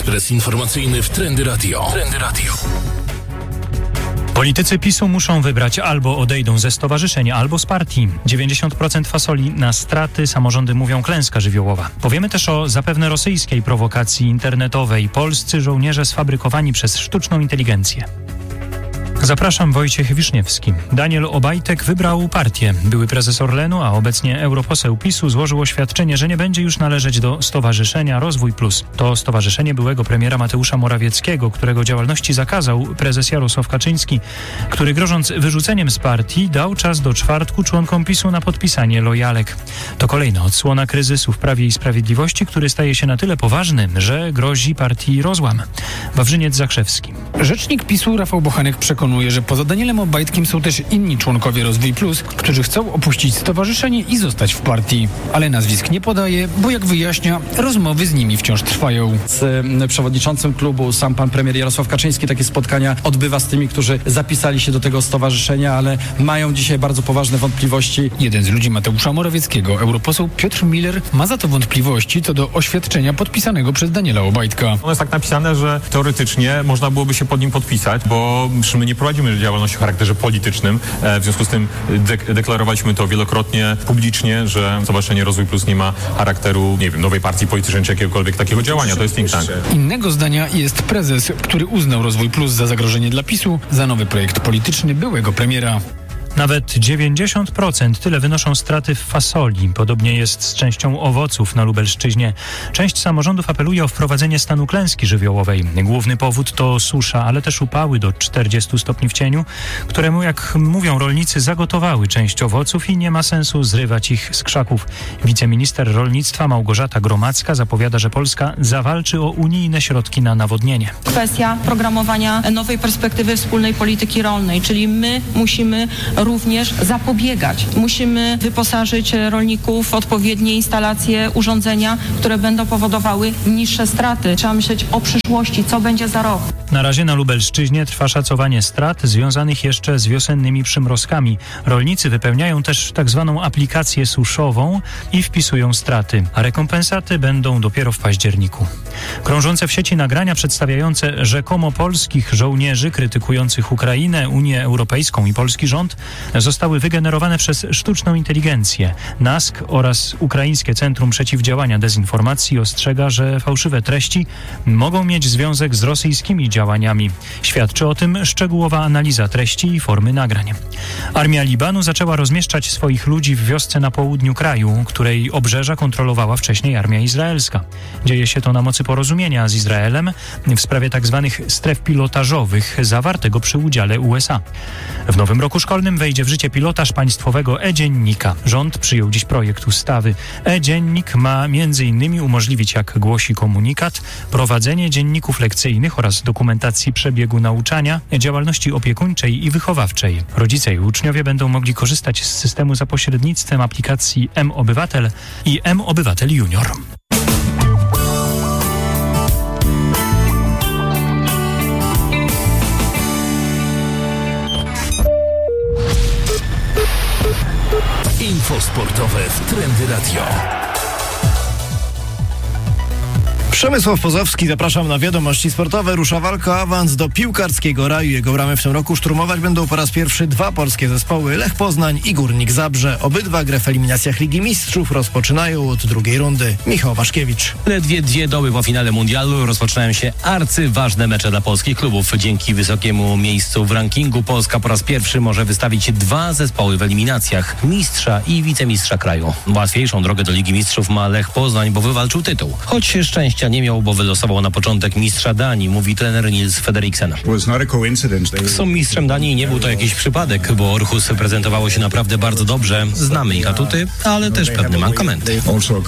Ekspres informacyjny w Trendy Radio. Politycy PiS-u muszą wybrać: albo odejdą ze stowarzyszeń, albo z partii. 90% fasoli na straty, samorządy mówią klęska żywiołowa. Powiemy też o zapewne rosyjskiej prowokacji internetowej. Polscy żołnierze sfabrykowani przez sztuczną inteligencję. Zapraszam, Wojciech Wiszniewski. Daniel Obajtek wybrał partię. Były prezes Orlenu, a obecnie europoseł PiS-u złożył oświadczenie, że nie będzie już należeć do Stowarzyszenia Rozwój Plus. To stowarzyszenie byłego premiera Mateusza Morawieckiego, którego działalności zakazał prezes Jarosław Kaczyński, który grożąc wyrzuceniem z partii dał czas do czwartku członkom PiS-u na podpisanie lojalek. To kolejna odsłona kryzysu w Prawie i Sprawiedliwości, który staje się na tyle poważny, że grozi partii rozłam. Wawrzyniec Zakrzewski. Rzecznik PiS-u Rafał Bochenek przekonuje, że poza Danielem Obajtkiem są też inni członkowie Rozwój Plus, którzy chcą opuścić stowarzyszenie i zostać w partii. Ale nazwisk nie podaje, bo jak wyjaśnia, rozmowy z nimi wciąż trwają. Z przewodniczącym klubu sam pan premier Jarosław Kaczyński takie spotkania odbywa z tymi, którzy zapisali się do tego stowarzyszenia, ale mają dzisiaj bardzo poważne wątpliwości. Jeden z ludzi Mateusza Morawieckiego, europoseł Piotr Miller, ma za to wątpliwości co do oświadczenia podpisanego przez Daniela Obajtka. Ono jest tak napisane, że teoretycznie można byłoby się pod nim podpisać, bo my nie prowadzimy działalności o charakterze politycznym. W związku z tym deklarowaliśmy to wielokrotnie publicznie, że Stowarzyszenie Rozwój Plus nie ma charakteru, nowej partii politycznej czy jakiegokolwiek takiego działania. To jest think tank. Innego zdania jest prezes, który uznał Rozwój Plus za zagrożenie dla PiS-u, za nowy projekt polityczny byłego premiera. Nawet 90% tyle wynoszą straty w fasoli. Podobnie jest z częścią owoców na Lubelszczyźnie. Część samorządów apeluje o wprowadzenie stanu klęski żywiołowej. Główny powód to susza, ale też upały do 40 stopni w cieniu, któremu, jak mówią rolnicy, zagotowały część owoców i nie ma sensu zrywać ich z krzaków. Wiceminister rolnictwa Małgorzata Gromacka zapowiada, że Polska zawalczy o unijne środki na nawodnienie. Kwestia programowania nowej perspektywy wspólnej polityki rolnej, czyli my musimy również zapobiegać. Musimy wyposażyć rolników w odpowiednie instalacje, urządzenia, które będą powodowały niższe straty. Trzeba myśleć o przyszłości, co będzie za rok. Na razie na Lubelszczyźnie trwa szacowanie strat związanych jeszcze z wiosennymi przymrozkami. Rolnicy wypełniają też tak zwaną aplikację suszową i wpisują straty, a rekompensaty będą dopiero w październiku. Krążące w sieci nagrania przedstawiające rzekomo polskich żołnierzy krytykujących Ukrainę, Unię Europejską i polski rząd zostały wygenerowane przez sztuczną inteligencję. NASK oraz Ukraińskie Centrum Przeciwdziałania Dezinformacji ostrzega, że fałszywe treści mogą mieć związek z rosyjskimi działaniami. Świadczy o tym szczegółowa analiza treści i formy nagrań. Armia Libanu zaczęła rozmieszczać swoich ludzi w wiosce na południu kraju, której obrzeża kontrolowała wcześniej armia izraelska. Dzieje się to na mocy porozumienia z Izraelem w sprawie tzw. stref pilotażowych zawartego przy udziale USA. W nowym roku szkolnym wejdzie w życie pilotaż państwowego e-dziennika. Rząd przyjął dziś projekt ustawy. E-dziennik ma m.in. umożliwić, jak głosi komunikat, prowadzenie dzienników lekcyjnych oraz dokumentacji przebiegu nauczania, działalności opiekuńczej i wychowawczej. Rodzice i uczniowie będą mogli korzystać z systemu za pośrednictwem aplikacji M-Obywatel i M-Obywatel Junior. Info sportowe w Trendy Radio. Przemysław Pozowski, zapraszam na wiadomości sportowe. Rusza walka o awans do piłkarskiego raju. Jego bramę w tym roku szturmować będą po raz pierwszy dwa polskie zespoły: Lech Poznań i Górnik Zabrze. Obydwa grę w eliminacjach Ligi Mistrzów rozpoczynają od drugiej rundy. Michał Waszkiewicz. Ledwie dwie doby po finale mundialu rozpoczynają się arcyważne mecze dla polskich klubów. Dzięki wysokiemu miejscu w rankingu Polska po raz pierwszy może wystawić dwa zespoły w eliminacjach: mistrza i wicemistrza kraju. Łatwiejszą drogę do Ligi Mistrzów ma Lech Poznań, bo wywalczył tytuł. Choć szczęścia nie miał, bo wylosował na początek mistrza Danii, mówi trener Nils Fredriksen. Są mistrzem Danii i nie był to jakiś przypadek, bo Orhus prezentowało się naprawdę bardzo dobrze. Znamy ich atuty, ale też pewne mankamenty.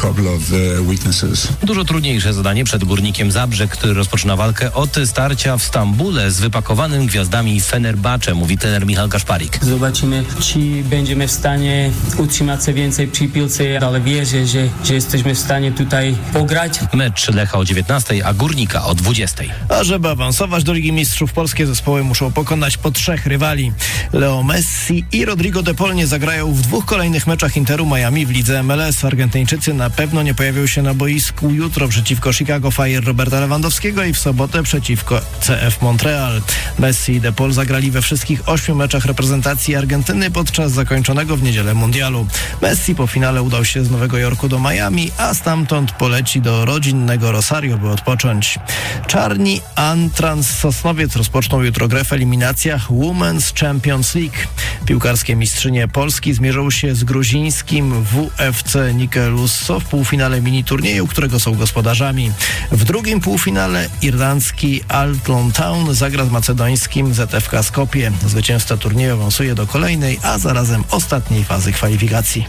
Dużo trudniejsze zadanie przed Górnikiem Zabrze, który rozpoczyna walkę od starcia w Stambule z wypakowanym gwiazdami Fenerbahce, mówi trener Michał Kaszparik. Zobaczymy, czy będziemy w stanie utrzymać się więcej przy piłce, ale wierzę, że jesteśmy w stanie tutaj pograć. Mecz Lech Lecha o 19, a Górnika o 20. A żeby awansować do Ligi Mistrzów, polskie zespoły muszą pokonać po 3 rywali. Leo Messi i Rodrigo de Paul nie zagrają w 2 kolejnych meczach Interu Miami w lidze MLS. Argentyńczycy na pewno nie pojawią się na boisku jutro przeciwko Chicago Fire Roberta Lewandowskiego i w sobotę przeciwko CF Montreal. Messi i de Paul zagrali we wszystkich 8 meczach reprezentacji Argentyny podczas zakończonego w niedzielę mundialu. Messi po finale udał się z Nowego Jorku do Miami, a stamtąd poleci do rodzinnego Rosario, by odpocząć. Czarni Antrans Sosnowiec rozpoczną jutro grę w eliminacjach Women's Champions League. Piłkarskie mistrzynie Polski zmierzą się z gruzińskim WFC Nikelusso w półfinale mini-turnieju, którego są gospodarzami. W drugim półfinale irlandzki Alton Town zagra z macedońskim ZFK Skopje. Zwycięzca turnieju awansuje do kolejnej, a zarazem ostatniej fazy kwalifikacji.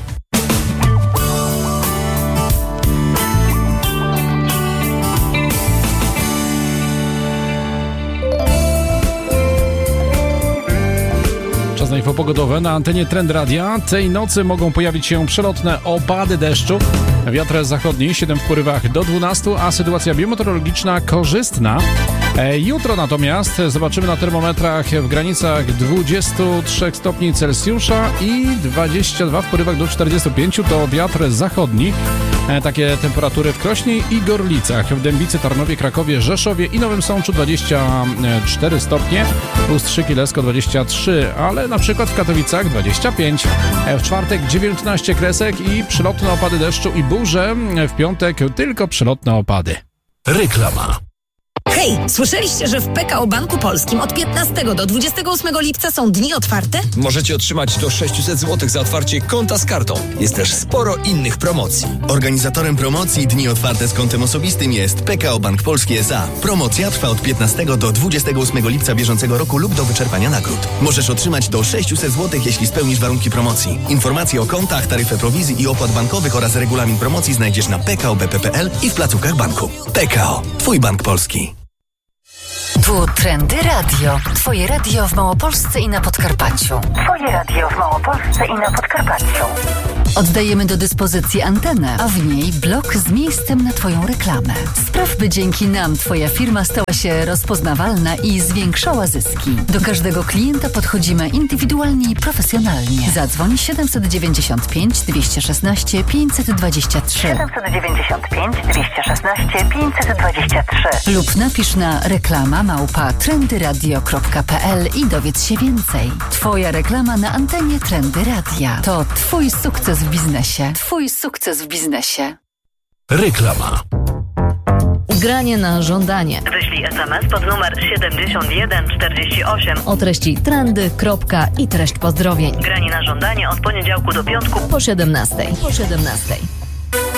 Czas na info pogodowe na antenie Trend Radia. Tej nocy mogą pojawić się przelotne opady deszczu. Wiatr zachodni 7 w porywach do 12, a sytuacja biometeorologiczna korzystna. Jutro natomiast zobaczymy na termometrach w granicach 23 stopni Celsjusza i 22 w porywach do 45. To wiatr zachodni. Takie temperatury w Krośnie i Gorlicach, w Dębicy, Tarnowie, Krakowie, Rzeszowie i Nowym Sączu 24 stopnie, plus 3 Kilesko 23, ale na przykład w Katowicach 25. W czwartek 19 kresek i przelotne opady deszczu i burze. W piątek tylko przelotne opady. Reklama. Hej, słyszeliście, że w PKO Banku Polskim od 15 do 28 lipca są dni otwarte? Możecie otrzymać do 600 zł za otwarcie konta z kartą. Jest też sporo innych promocji. Organizatorem promocji Dni Otwarte z kontem osobistym jest PKO Bank Polski S.A. Promocja trwa od 15 do 28 lipca bieżącego roku lub do wyczerpania nagród. Możesz otrzymać do 600 zł, jeśli spełnisz warunki promocji. Informacje o kontach, taryfę prowizji i opłat bankowych oraz regulamin promocji znajdziesz na pkobp.pl i w placówkach banku. PKO. Twój bank polski. Tu Trendy Radio. Twoje radio w Małopolsce i na Podkarpaciu. Twoje radio w Małopolsce i na Podkarpaciu. Oddajemy do dyspozycji antenę, a w niej blok z miejscem na Twoją reklamę. Spraw, by dzięki nam Twoja firma stała się rozpoznawalna i zwiększała zyski. Do każdego klienta podchodzimy indywidualnie i profesjonalnie. Zadzwoń 795 216 523 795 216 523 lub napisz na reklama@trendyradio.pl i dowiedz się więcej. Twoja reklama na antenie Trendy Radia. To Twój sukces w biznesie. Twój sukces w biznesie. Reklama. Granie na żądanie. Wyślij SMS pod numer 7148 o treści trendy, kropka i treść pozdrowień. Granie na żądanie od poniedziałku do piątku po 17.